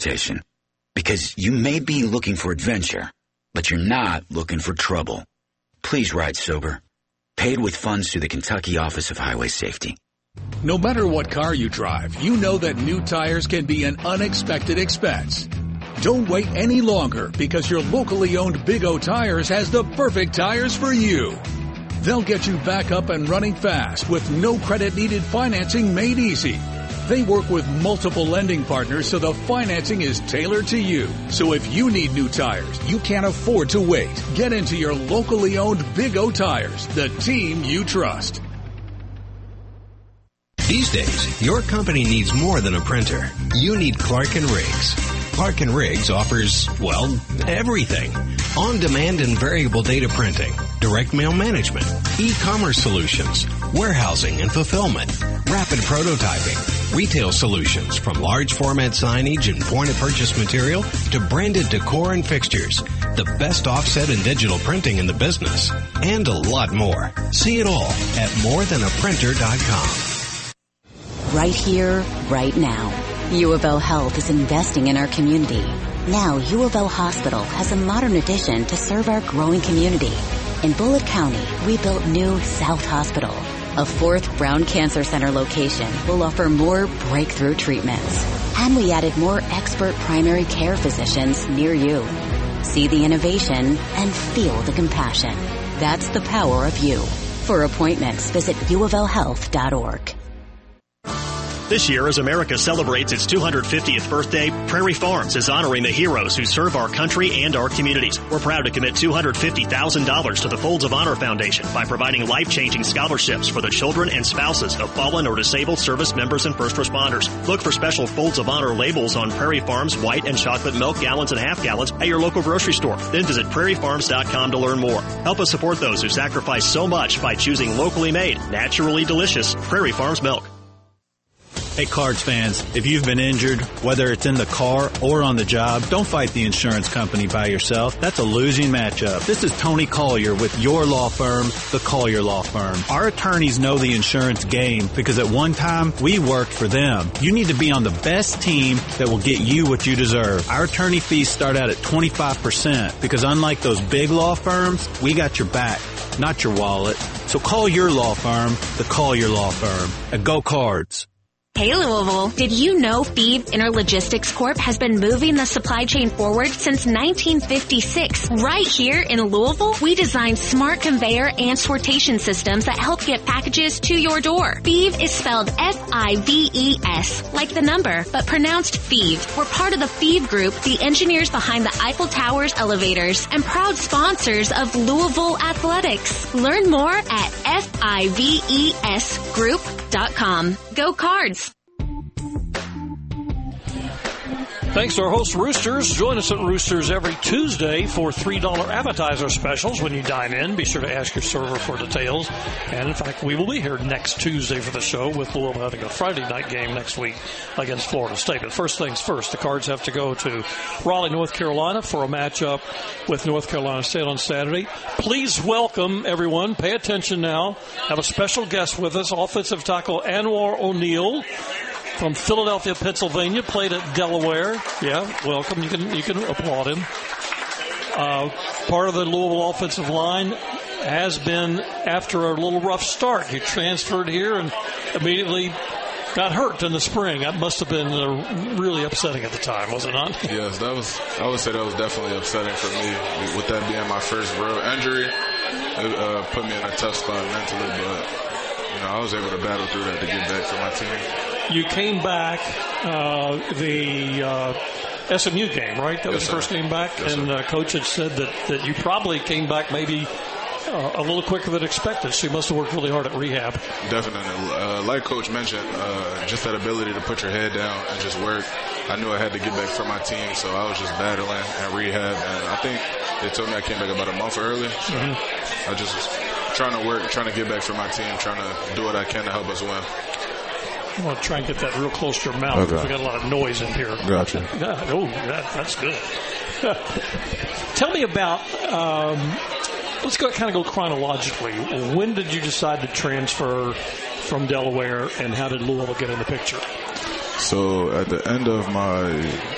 reputation. Because you may be looking for adventure, but you're not looking for trouble. Please ride sober. Paid with funds through the Kentucky Office of Highway Safety. No matter what car you drive, you know that new tires can be an unexpected expense. Don't wait any longer because your locally owned Big O Tires has the perfect tires for you. They'll get you back up and running fast with no credit needed financing made easy. They work with multiple lending partners so the financing is tailored to you. So if you need new tires, you can't afford to wait. Get into your locally owned Big O Tires, the team you trust. These days, your company needs more than a printer. You need Clark & Riggs. Clark & Riggs offers, well, everything. On-demand and variable data printing, direct mail management, e-commerce solutions, warehousing and fulfillment, rapid prototyping, retail solutions from large format signage and point-of-purchase material to branded decor and fixtures, the best offset and digital printing in the business, and a lot more. See it all at morethanaprinter.com. Right here, right now. U of L Health is investing in our community. Now, U of L Hospital has a modern addition to serve our growing community. In Bullitt County, we built new South Hospital. A fourth Brown Cancer Center location will offer more breakthrough treatments. And we added more expert primary care physicians near you. See the innovation and feel the compassion. That's the power of you. For appointments, visit uoflhealth.org. This year, as America celebrates its 250th birthday, Prairie Farms is honoring the heroes who serve our country and our communities. We're proud to commit $250,000 to the Folds of Honor Foundation by providing life-changing scholarships for the children and spouses of fallen or disabled service members and first responders. Look for special Folds of Honor labels on Prairie Farms white and chocolate milk gallons and half gallons at your local grocery store. Then visit prairiefarms.com to learn more. Help us support those who sacrifice so much by choosing locally made, naturally delicious Prairie Farms milk. Hey, Cards fans, if you've been injured, whether it's in the car or on the job, don't fight the insurance company by yourself. That's a losing matchup. This is Tony Collier with your law firm, the Collier Law Firm. Our attorneys know the insurance game because at one time, we worked for them. You need to be on the best team that will get you what you deserve. Our attorney fees start out at 25% because unlike those big law firms, we got your back, not your wallet. So call your law firm, the Collier Law Firm, and go Cards. Hey Louisville, did you know Phoebe Interlogistics Corp has been moving the supply chain forward since 1956? Right here in Louisville, we design smart conveyor and sortation systems that help get packages to your door. Phoebe is spelled F-I-V-E-S, like the number, but pronounced Phoebe. We're part of the Phoebe Group, the engineers behind the Eiffel Tower's elevators, and proud sponsors of Louisville Athletics. Learn more at FIVESgroup.com. Go Cards! Thanks to our host, Roosters. Join us at Roosters every Tuesday for $3 appetizer specials when you dine in. Be sure to ask your server for details. And, in fact, we will be here next Tuesday for the show with Louisville having a Friday night game next week against Florida State. But first things first, the Cards have to go to Raleigh, North Carolina for a matchup with North Carolina State on Saturday. Please welcome everyone. Pay attention now. Have a special guest with us, offensive tackle Anwar O'Neal from Philadelphia, Pennsylvania, played at Delaware. Yeah, welcome. You can applaud him. Part of the Louisville offensive line has been after a little rough start. He transferred here and immediately got hurt in the spring. That must have been really upsetting at the time, was it not? Yes, I would say that was definitely upsetting for me. With that being my first real injury, it put me in a tough spot mentally, but I was able to battle through that to get back for my team. You came back the SMU game, right? That was your first game back? Yes, and Coach had said that you probably came back maybe a little quicker than expected, so you must have worked really hard at rehab. Definitely. Like Coach mentioned, just that ability to put your head down and just work. I knew I had to get back for my team, so I was just battling at rehab. And I think they told me I came back about a month early. So I just was trying to work, trying to get back for my team, trying to do what I can to help us win. I want to try and get that real close to your mouth because we got a lot of noise in here. Gotcha. That's good. Tell me about, let's kind of go chronologically. When did you decide to transfer from Delaware, and how did Louisville get in the picture? So at the end of my